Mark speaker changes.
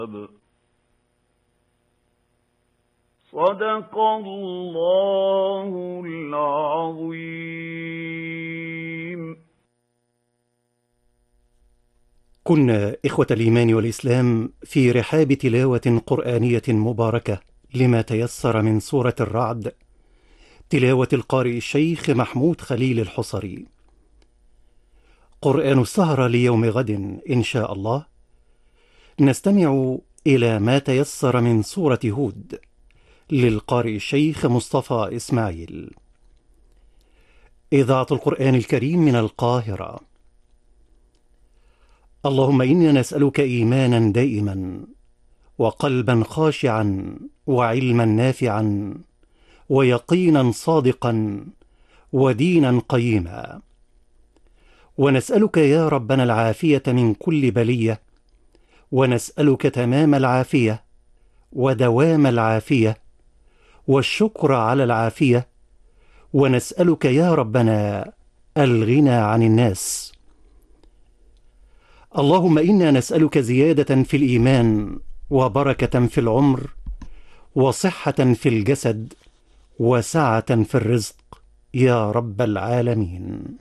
Speaker 1: صدق الله العظيم.
Speaker 2: كنا إخوة الإيمان والإسلام في رحاب تلاوة قرآنية مباركة لما تيسر من سورة الرعد، تلاوة القارئ الشيخ محمود خليل الحصري. قرآن السهرة ليوم غد إن شاء الله نستمع إلى ما تيسر من سورة هود للقارئ الشيخ مصطفى إسماعيل. إذاعة القرآن الكريم من القاهرة. اللهم إنا نسألك إيمانا دائما، وقلبا خاشعا، وعلما نافعا، ويقينا صادقا، ودينا قيما. ونسألك يا ربنا العافية من كل بلية، ونسألك تمام العافية ودوام العافية والشكر على العافية، ونسألك يا ربنا الغنى عن الناس. اللهم إنا نسألك زيادة في الإيمان، وبركة في العمر، وصحة في الجسد، وسعة في الرزق يا رب العالمين.